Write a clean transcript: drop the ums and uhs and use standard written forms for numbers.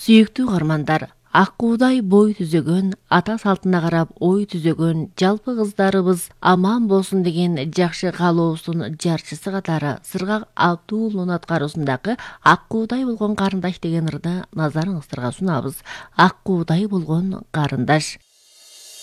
Сүйүктүү каармандар, ак куудай бой түзөгөн, ата салтына карап ой түзөгөн жалпы кыздарыбыз аман болсун деген жакшы каалообуздун жарчысы катары Сыргак Абдуулунун аткаруусундагы ак куудай болгон карындаш деген ырды назарыңыздарга сунабыз. Ак куудай болгон карындаш.